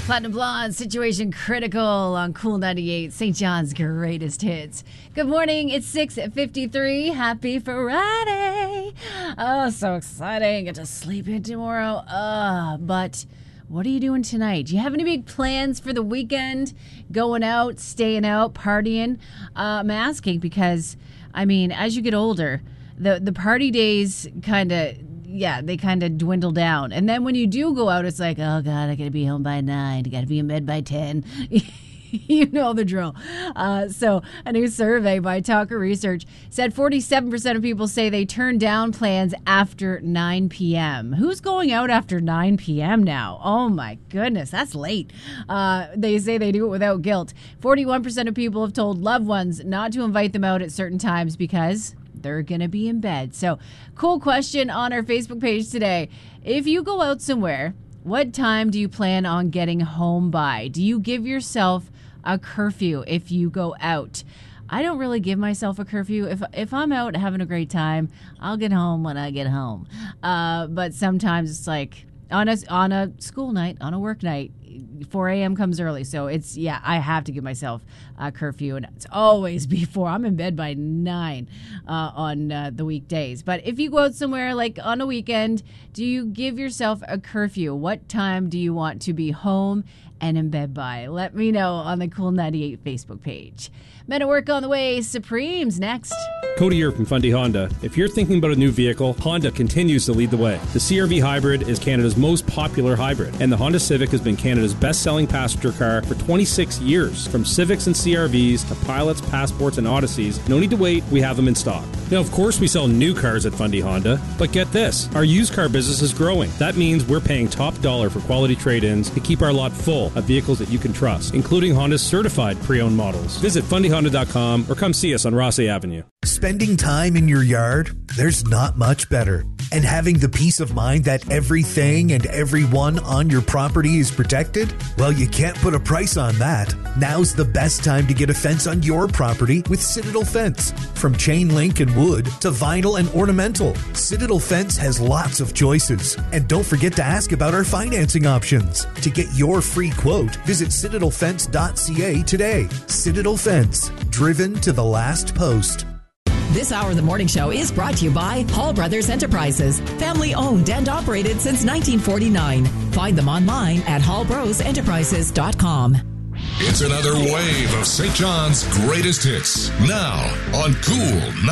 Platinum Blonde, Situation Critical on Cool 98, St. John's greatest hits. Good morning, it's 6:53. Happy Friday. Oh, so exciting. Get to sleep in tomorrow. But what are you doing tonight? Do you have any big plans for the weekend? Going out, staying out, partying? I'm asking because, as you get older, the party days they kind of dwindle down. And then when you do go out, it's like, oh, God, I got to be home by 9. I got to be in bed by 10. You know the drill. So a new survey by Talker Research said 47% of people say they turn down plans after 9 p.m. Who's going out after 9 p.m. now? Oh, my goodness. That's late. They say they do it without guilt. 41% of people have told loved ones not to invite them out at certain times because they're going to be in bed. So, cool question on our Facebook page today. If you go out somewhere, what time do you plan on getting home by? Do you give yourself a curfew if you go out? I don't really give myself a curfew. If I'm out having a great time, I'll get home when I get home. But sometimes it's like on a school night, on a work night, 4 a.m. comes early. So I have to give myself a curfew. And it's always before. I'm in bed by 9 on the weekdays. But if you go out somewhere like on a weekend, do you give yourself a curfew? What time do you want to be home and in bed by? Let me know on the Cool 98 Facebook page. Men at Work on the way. Supremes next. Cody here from Fundy Honda. If you're thinking about a new vehicle, Honda continues to lead the way. The CR-V Hybrid is Canada's most popular hybrid, and the Honda Civic has been Canada's best-selling passenger car for 26 years. From Civics and CR-Vs to Pilots, Passports, and Odysseys, no need to wait, we have them in stock. Now, of course, we sell new cars at Fundy Honda, but get this, our used car business is growing. That means we're paying top dollar for quality trade-ins to keep our lot full of vehicles that you can trust, including Honda's certified pre-owned models. Visit fundyhonda.com or come see us on Rossley Avenue. Spending time in your yard? There's not much better. And having the peace of mind that everything and everyone on your property is protected? Well, you can't put a price on that. Now's the best time to get a fence on your property with Citadel Fence. From chain link and wood to vinyl and ornamental, Citadel Fence has lots of choices. And don't forget to ask about our financing options. To get your free quote, visit citadelfence.ca today. Citadel Fence, driven to the last post. This hour of the morning show is brought to you by Hall Brothers Enterprises, family owned and operated since 1949. Find them online at hallbrosenterprises.com. It's another wave of St. John's greatest hits. Now on Cool